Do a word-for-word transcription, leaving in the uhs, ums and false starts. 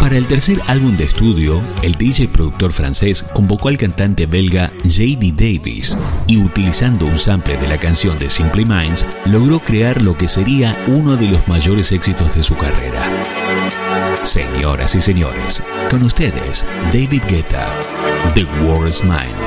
Para el tercer álbum de estudio, el D J productor francés convocó al cantante belga J D Davis y, utilizando un sample de la canción de Simple Minds, logró crear lo que sería uno de los mayores éxitos de su carrera. Señoras y señores, con ustedes, David Guetta, The World Is Mine.